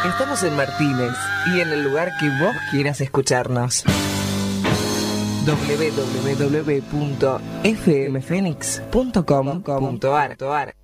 Estamos en Martínez y en el lugar que vos quieras escucharnos. www.fmfenix.com.ar